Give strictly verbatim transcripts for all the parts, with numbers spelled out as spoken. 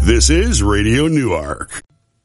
This is Radio Newark.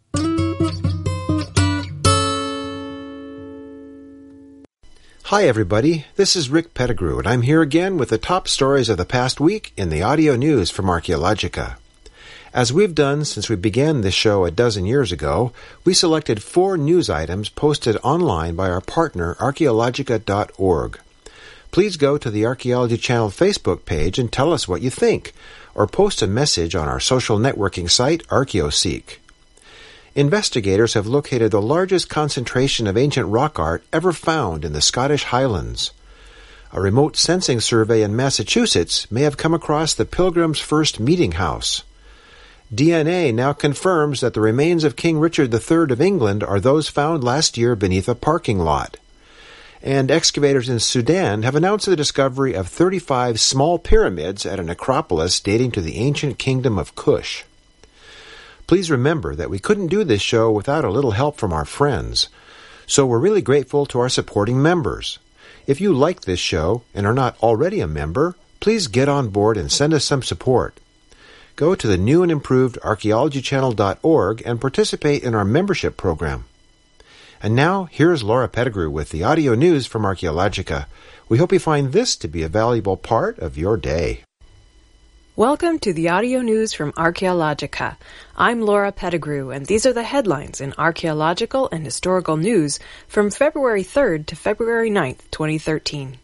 Hi everybody, this is Rick Pettigrew, and I'm here again with the top stories of the past week in the audio news from Archaeologica. As we've done since we began this show a dozen years ago, we selected four news items posted online by our partner archaeologica dot org. Please go to the Archaeology Channel Facebook page and tell us what you think, or post a message on our social networking site, ArchaeoSeek. Investigators have located the largest concentration of ancient rock art ever found in the Scottish Highlands. A remote sensing survey in Massachusetts may have come across the Pilgrims' first meeting house. D N A now confirms that the remains of King Richard the Third of England are those found last year beneath a parking lot. And excavators in Sudan have announced the discovery of thirty-five small pyramids at a necropolis dating to the ancient kingdom of Kush. Please remember that we couldn't do this show without a little help from our friends, so we're really grateful to our supporting members. If you like this show and are not already a member, please get on board and send us some support. Go to the new and improved archaeology channel dot org and participate in our membership program. And now, here's Laura Pettigrew with the audio news from Archaeologica. We hope you find this to be a valuable part of your day. Welcome to the audio news from Archaeologica. I'm Laura Pettigrew, and these are the headlines in archaeological and historical news from February third to February ninth, twenty thirteen.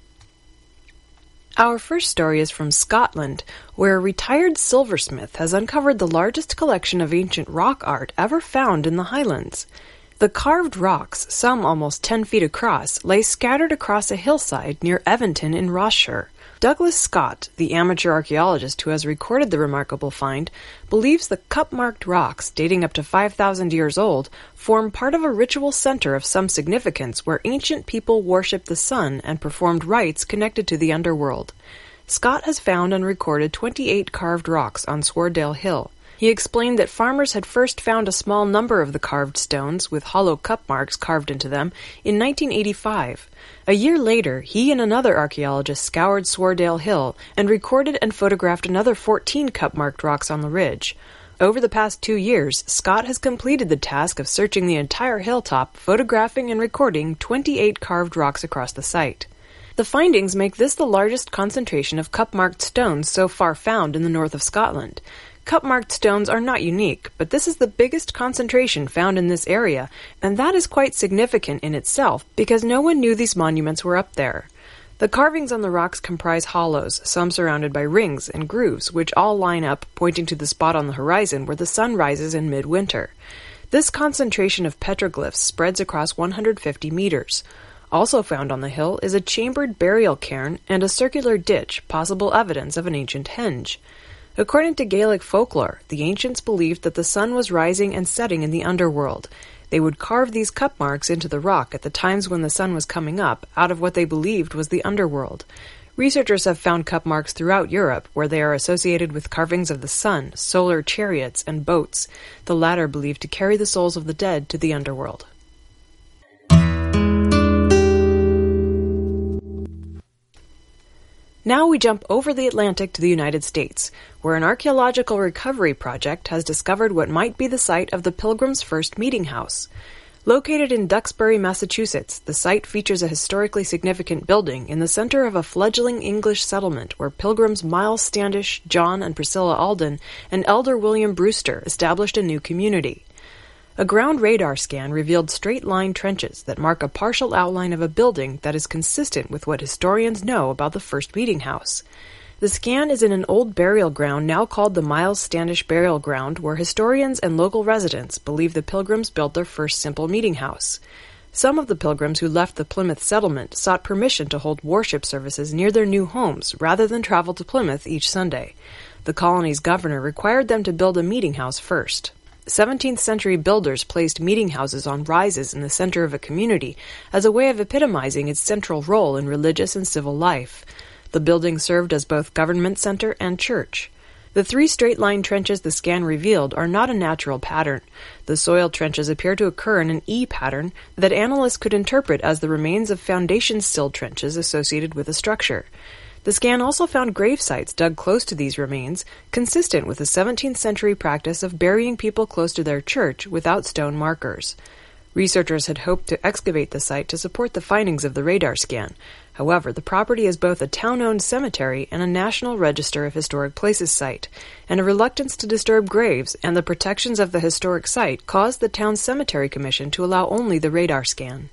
Our first story is from Scotland, where a retired silversmith has uncovered the largest collection of ancient rock art ever found in the Highlands. The carved rocks, some almost ten feet across, lay scattered across a hillside near Eventon in Rossshire. Douglas Scott, the amateur archaeologist who has recorded the remarkable find, believes the cup-marked rocks, dating up to five thousand years old, form part of a ritual center of some significance where ancient people worshipped the sun and performed rites connected to the underworld. Scott has found and recorded twenty-eight carved rocks on Swordale Hill. He explained that farmers had first found a small number of the carved stones, with hollow cup marks carved into them, in nineteen eighty-five. A year later, he and another archaeologist scoured Swordale Hill and recorded and photographed another fourteen cup-marked rocks on the ridge. Over the past two years, Scott has completed the task of searching the entire hilltop, photographing and recording twenty-eight carved rocks across the site. The findings make this the largest concentration of cup-marked stones so far found in the north of Scotland. Cup-marked stones are not unique, but this is the biggest concentration found in this area, and that is quite significant in itself because no one knew these monuments were up there. The carvings on the rocks comprise hollows, some surrounded by rings and grooves, which all line up, pointing to the spot on the horizon where the sun rises in midwinter. This concentration of petroglyphs spreads across one hundred fifty meters. Also found on the hill is a chambered burial cairn and a circular ditch, possible evidence of an ancient henge. According to Gaelic folklore, the ancients believed that the sun was rising and setting in the underworld. They would carve these cup marks into the rock at the times when the sun was coming up, out of what they believed was the underworld. Researchers have found cup marks throughout Europe, where they are associated with carvings of the sun, solar chariots, and boats, the latter believed to carry the souls of the dead to the underworld. Now we jump over the Atlantic to the United States, where an archaeological recovery project has discovered what might be the site of the Pilgrims' first meeting house. Located in Duxbury, Massachusetts, the site features a historically significant building in the center of a fledgling English settlement where Pilgrims Miles Standish, John and Priscilla Alden, and Elder William Brewster established a new community. A ground radar scan revealed straight-line trenches that mark a partial outline of a building that is consistent with what historians know about the first meeting house. The scan is in an old burial ground now called the Miles Standish Burial Ground, where historians and local residents believe the Pilgrims built their first simple meeting house. Some of the Pilgrims who left the Plymouth settlement sought permission to hold worship services near their new homes rather than travel to Plymouth each Sunday. The colony's governor required them to build a meeting house first. seventeenth century builders placed meeting houses on rises in the center of a community as a way of epitomizing its central role in religious and civil life. The building served as both government center and church. The three straight-line trenches the scan revealed are not a natural pattern. The soil trenches appear to occur in an E pattern that analysts could interpret as the remains of foundation sill trenches associated with the structure. The scan also found grave sites dug close to these remains, consistent with the seventeenth century practice of burying people close to their church without stone markers. Researchers had hoped to excavate the site to support the findings of the radar scan. However, the property is both a town-owned cemetery and a National Register of Historic Places site, and a reluctance to disturb graves and the protections of the historic site caused the town's cemetery commission to allow only the radar scan.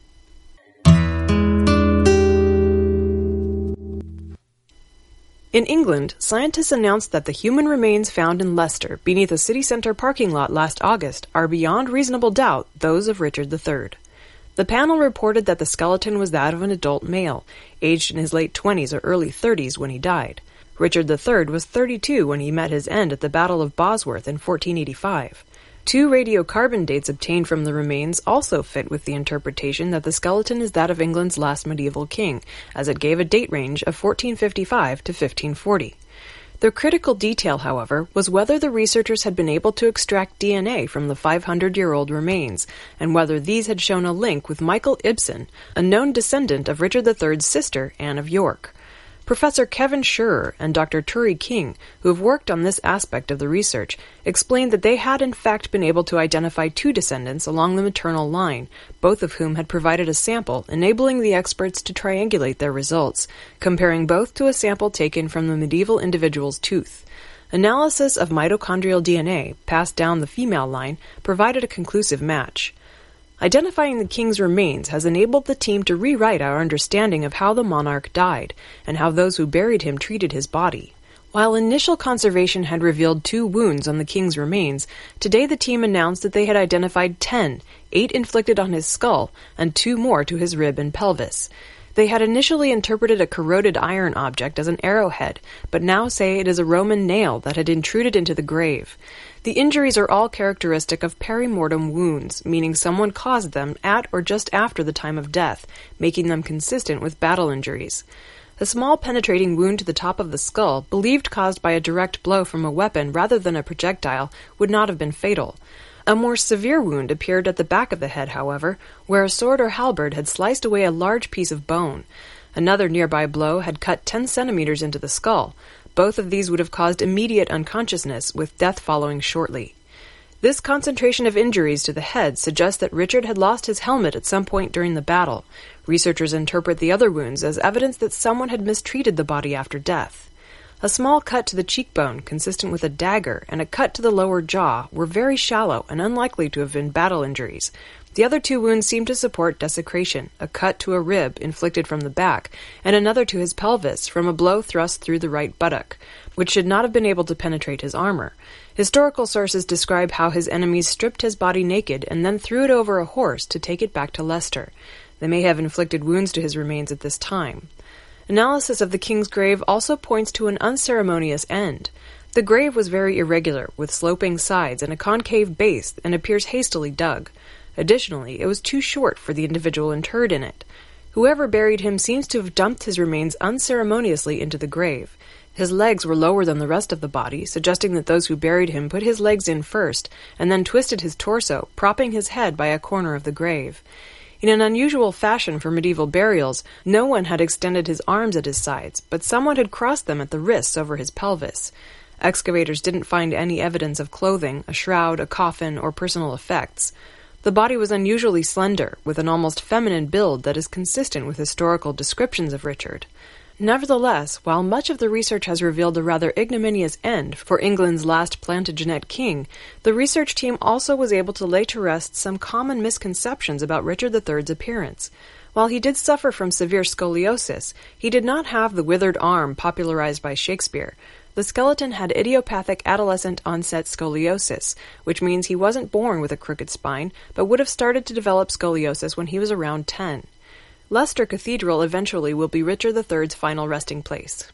In England, scientists announced that the human remains found in Leicester beneath a city centre parking lot last August are beyond reasonable doubt those of Richard the Third. The panel reported that the skeleton was that of an adult male, aged in his late twenties or early thirties when he died. Richard the Third was thirty-two when he met his end at the Battle of Bosworth in fourteen eighty-five. Two radiocarbon dates obtained from the remains also fit with the interpretation that the skeleton is that of England's last medieval king, as it gave a date range of fourteen fifty-five to fifteen forty. The critical detail, however, was whether the researchers had been able to extract D N A from the five hundred year old remains, and whether these had shown a link with Michael Ibsen, a known descendant of Richard the Third's sister, Anne of York. Professor Kevin Schurer and Doctor Turi King, who have worked on this aspect of the research, explained that they had in fact been able to identify two descendants along the maternal line, both of whom had provided a sample, enabling the experts to triangulate their results, comparing both to a sample taken from the medieval individual's tooth. Analysis of mitochondrial D N A, passed down the female line, provided a conclusive match. Identifying the king's remains has enabled the team to rewrite our understanding of how the monarch died, and how those who buried him treated his body. While initial conservation had revealed two wounds on the king's remains, today the team announced that they had identified ten, eight inflicted on his skull, and two more to his rib and pelvis. They had initially interpreted a corroded iron object as an arrowhead, but now say it is a Roman nail that had intruded into the grave. The injuries are all characteristic of perimortem wounds, meaning someone caused them at or just after the time of death, making them consistent with battle injuries. A small penetrating wound to the top of the skull, believed caused by a direct blow from a weapon rather than a projectile, would not have been fatal. A more severe wound appeared at the back of the head, however, where a sword or halberd had sliced away a large piece of bone. Another nearby blow had cut ten centimeters into the skull. Both of these would have caused immediate unconsciousness, with death following shortly. This concentration of injuries to the head suggests that Richard had lost his helmet at some point during the battle. Researchers interpret the other wounds as evidence that someone had mistreated the body after death. A small cut to the cheekbone, consistent with a dagger, and a cut to the lower jaw were very shallow and unlikely to have been battle injuries. The other two wounds seem to support desecration, a cut to a rib inflicted from the back, and another to his pelvis from a blow thrust through the right buttock, which should not have been able to penetrate his armor. Historical sources describe how his enemies stripped his body naked and then threw it over a horse to take it back to Leicester. They may have inflicted wounds to his remains at this time. Analysis of the king's grave also points to an unceremonious end. The grave was very irregular, with sloping sides and a concave base, and appears hastily dug. Additionally, it was too short for the individual interred in it. Whoever buried him seems to have dumped his remains unceremoniously into the grave. His legs were lower than the rest of the body, suggesting that those who buried him put his legs in first, and then twisted his torso, propping his head by a corner of the grave. In an unusual fashion for medieval burials, no one had extended his arms at his sides, but someone had crossed them at the wrists over his pelvis. Excavators didn't find any evidence of clothing, a shroud, a coffin, or personal effects. The body was unusually slender, with an almost feminine build that is consistent with historical descriptions of Richard. Nevertheless, while much of the research has revealed a rather ignominious end for England's last Plantagenet king, the research team also was able to lay to rest some common misconceptions about Richard the Third's appearance. While he did suffer from severe scoliosis, he did not have the withered arm popularized by Shakespeare. The skeleton had idiopathic adolescent-onset scoliosis, which means he wasn't born with a crooked spine, but would have started to develop scoliosis when he was around ten. Leicester Cathedral eventually will be Richard the Third's final resting place.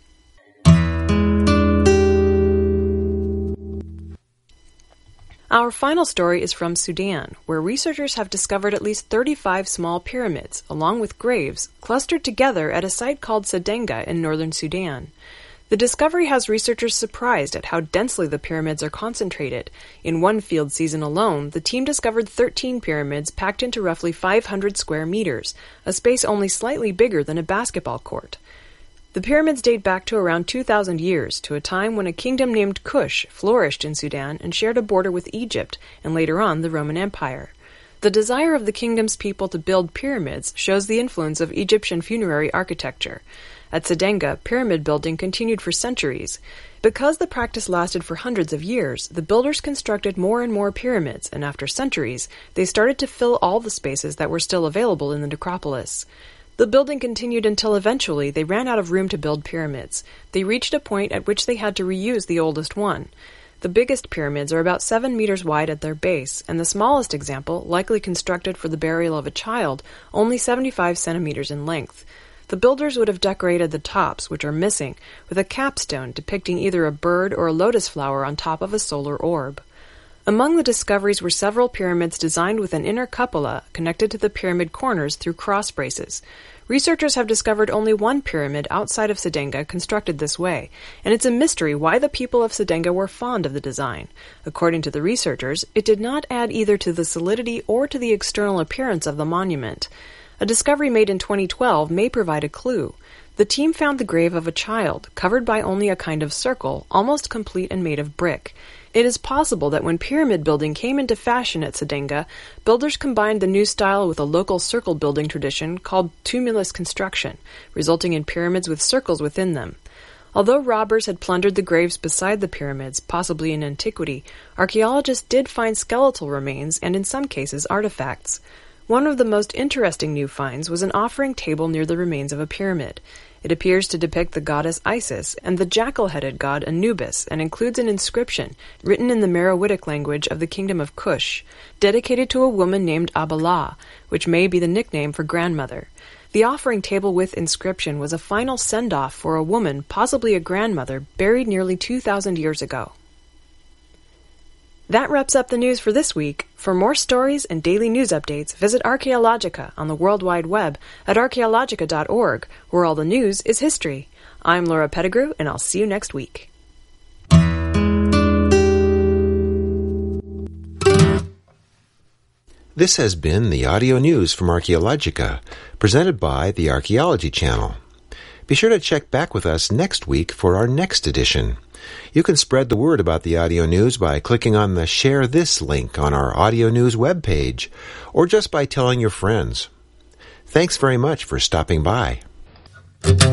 Our final story is from Sudan, where researchers have discovered at least thirty-five small pyramids, along with graves, clustered together at a site called Sadenga in northern Sudan. The discovery has researchers surprised at how densely the pyramids are concentrated. In one field season alone, the team discovered thirteen pyramids packed into roughly five hundred square meters, a space only slightly bigger than a basketball court. The pyramids date back to around two thousand years, to a time when a kingdom named Kush flourished in Sudan and shared a border with Egypt, and later on the Roman Empire. The desire of the kingdom's people to build pyramids shows the influence of Egyptian funerary architecture. At Sedenga, pyramid building continued for centuries. Because the practice lasted for hundreds of years, the builders constructed more and more pyramids, and after centuries, they started to fill all the spaces that were still available in the necropolis. The building continued until eventually they ran out of room to build pyramids. They reached a point at which they had to reuse the oldest one. The biggest pyramids are about seven meters wide at their base, and the smallest example, likely constructed for the burial of a child, only seventy-five centimeters in length. The builders would have decorated the tops, which are missing, with a capstone depicting either a bird or a lotus flower on top of a solar orb. Among the discoveries were several pyramids designed with an inner cupola connected to the pyramid corners through cross braces. Researchers have discovered only one pyramid outside of Sedenga constructed this way, and it's a mystery why the people of Sedenga were fond of the design. According to the researchers, it did not add either to the solidity or to the external appearance of the monument. A discovery made in twenty twelve may provide a clue. The team found the grave of a child, covered by only a kind of circle, almost complete and made of brick. It is possible that when pyramid building came into fashion at Sedenga, builders combined the new style with a local circle building tradition called tumulus construction, resulting in pyramids with circles within them. Although robbers had plundered the graves beside the pyramids, possibly in antiquity, archaeologists did find skeletal remains and, in some cases, artifacts. One of the most interesting new finds was an offering table near the remains of a pyramid. It appears to depict the goddess Isis and the jackal-headed god Anubis, and includes an inscription, written in the Meroitic language of the kingdom of Kush, dedicated to a woman named Abalah, which may be the nickname for grandmother. The offering table with inscription was a final send-off for a woman, possibly a grandmother, buried nearly two thousand years ago. That wraps up the news for this week. For more stories and daily news updates, visit Archaeologica on the World Wide Web at archaeologica dot org, where all the news is history. I'm Laura Pettigrew, and I'll see you next week. This has been the audio news from Archaeologica, presented by the Archaeology Channel. Be sure to check back with us next week for our next edition. You can spread the word about the audio news by clicking on the Share This link on our audio news webpage, or just by telling your friends. Thanks very much for stopping by.